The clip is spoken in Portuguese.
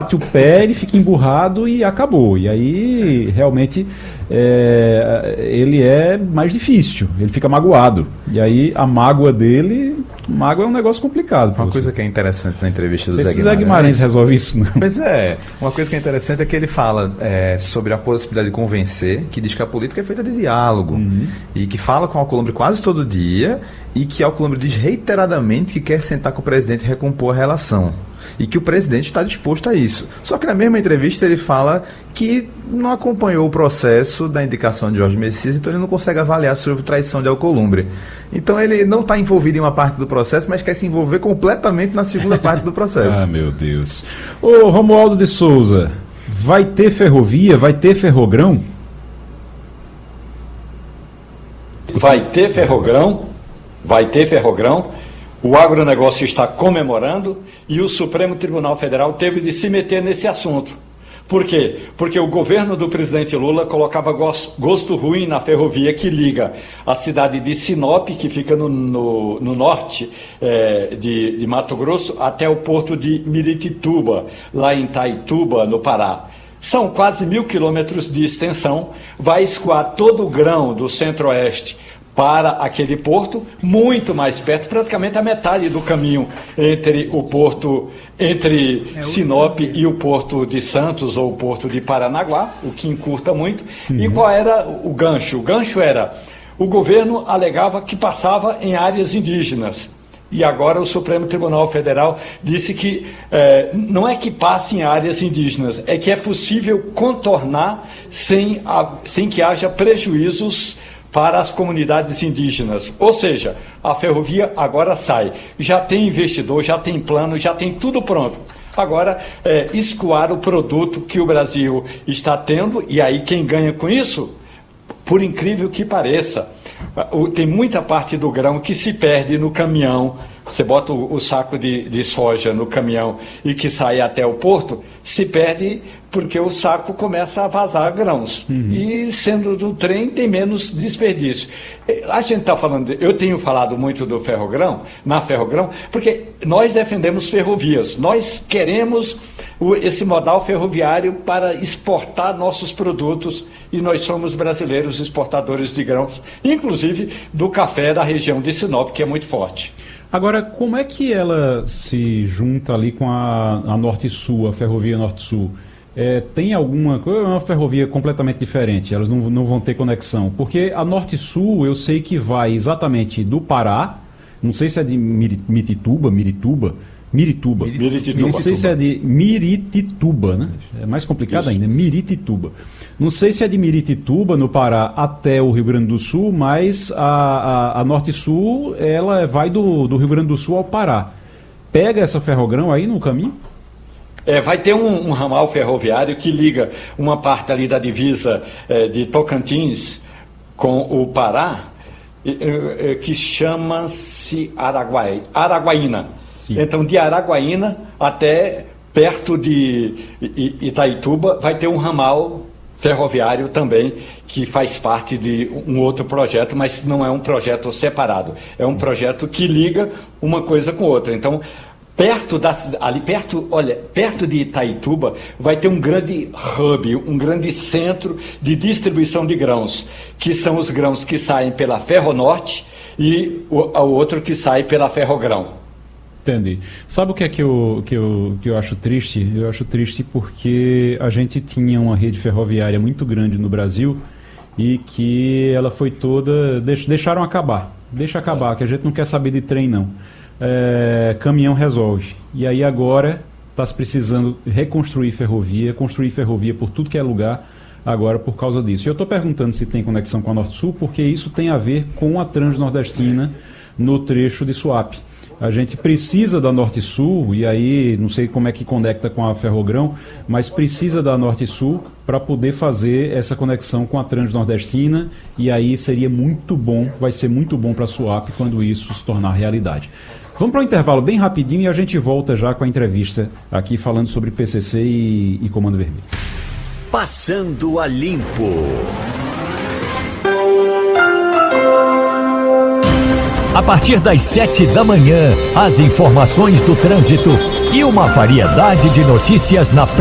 bate o pé, ele fica emburrado e acabou. E aí, realmente, ele é mais difícil, ele fica magoado. E aí, a mágoa dele, mágoa é um negócio complicado. Uma coisa que é interessante na entrevista do Zé Guimarães. Zé Guimarães resolve isso, não? Pois é, uma coisa que é interessante é que ele fala sobre a possibilidade de convencer, que diz que a política é feita de diálogo, e que fala com o Alcolumbre quase todo dia, e que Alcolumbre diz reiteradamente que quer sentar com o presidente e recompor a relação. E que o presidente está disposto a isso. Só que na mesma entrevista ele fala que não acompanhou o processo da indicação de Jorge Messias, então ele não consegue avaliar sobre traição de Alcolumbre. Então ele não está envolvido em uma parte do processo, mas quer se envolver completamente na segunda parte do processo. Ah, meu Deus. Ô, Romualdo de Souza, vai ter ferrovia? Vai ter ferrogrão? Vai ter ferrogrão? Vai ter ferrogrão? O agronegócio está comemorando e o Supremo Tribunal Federal teve de se meter nesse assunto. Por quê? Porque o governo do presidente Lula colocava gosto ruim na ferrovia que liga a cidade de Sinop, que fica no norte de Mato Grosso, até o porto de Miritituba, lá em Itaituba, no Pará. São quase 1.000 quilômetros de extensão, vai escoar todo o grão do centro-oeste para aquele porto, muito mais perto, praticamente a metade do caminho entre o porto, entre Sinop e o porto de Santos ou o porto de Paranaguá, o que encurta muito. E qual era o gancho? O gancho era, o governo alegava que passava em áreas indígenas. E agora o Supremo Tribunal Federal disse que não é que passe em áreas indígenas, é que é possível contornar sem que haja prejuízos para as comunidades indígenas. Ou seja, a ferrovia agora sai. Já tem investidor, já tem plano, já tem tudo pronto. Agora, escoar o produto que o Brasil está tendo, e aí quem ganha com isso, por incrível que pareça, tem muita parte do grão que se perde no caminhão. Você bota o saco de soja no caminhão e que sai até o porto, se perde porque o saco começa a vazar grãos. E sendo do trem, tem menos desperdício. A gente está falando, eu tenho falado muito do ferrogrão, na ferrogrão, porque nós defendemos ferrovias, nós queremos esse modal ferroviário para exportar nossos produtos, e nós somos brasileiros exportadores de grãos, inclusive do café da região de Sinop, que é muito forte. Agora, como é que ela se junta ali com a Norte-Sul, a ferrovia Norte-Sul? Tem alguma coisa, é uma ferrovia completamente diferente, elas não vão ter conexão, porque a Norte-Sul eu sei que vai exatamente do Pará, não sei se é de Mirituba, não sei se é de Miritituba, né? É mais complicado ainda, Miritituba. Não sei se é de Miritituba, no Pará, até o Rio Grande do Sul, mas a Norte-Sul, ela vai do Rio Grande do Sul ao Pará. Pega essa ferrogrão aí no caminho? Vai ter um ramal ferroviário que liga uma parte ali da divisa de Tocantins com o Pará, que chama-se Araguaína. Sim. Então, de Araguaína até perto de Itaituba, vai ter um ramal ferroviário também, que faz parte de um outro projeto, mas não é um projeto separado. É um projeto que liga uma coisa com outra. Então, perto de Itaituba, vai ter um grande hub, um grande centro de distribuição de grãos, que são os grãos que saem pela Ferronorte e o outro que sai pela Ferrogrão. Entendi. Sabe o que é que eu acho triste? Eu acho triste porque a gente tinha uma rede ferroviária muito grande no Brasil e que ela foi toda... Deixaram acabar. Deixa acabar, que a gente não quer saber de trem, não. Caminhão resolve. E aí agora está se precisando reconstruir ferrovia, construir ferrovia por tudo que é lugar, agora por causa disso. E eu estou perguntando se tem conexão com a Norte-Sul, porque isso tem a ver com a Transnordestina no trecho de Suape. A gente precisa da Norte-Sul, e aí não sei como é que conecta com a Ferrogrão, mas precisa da Norte-Sul para poder fazer essa conexão com a Transnordestina, e aí seria muito bom, vai ser muito bom para a Suape quando isso se tornar realidade. Vamos para um intervalo bem rapidinho e a gente volta já com a entrevista aqui falando sobre PCC e Comando Vermelho. Passando a Limpo. A partir das 7 da manhã, as informações do trânsito e uma variedade de notícias na